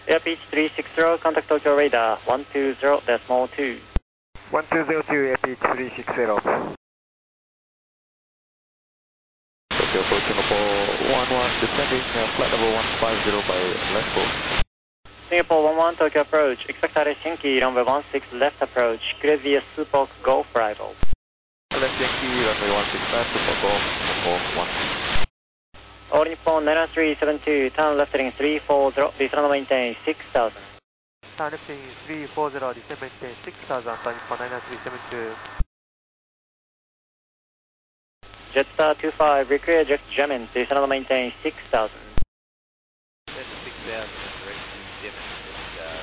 Airpeach 360, contact Tokyo radar 120.2. 1202, Airpeach 360. Tokyo for Singapore 11, descending flight level 150 by left course. Singapore 11, Tokyo approach. Expect Helsinki, runway 16 left approach. Clear via Supok Golf arrival. Left Yankee, runway 16 left, Super Golf, 1. All Nippon 90372, turn left heading 340, descend maintain 6000. Turn left heading 340, descend maintain 6000, turn Nippon 90372. Jetstar 25, reclear jet German, descend maintain 6000. Yes, 6000.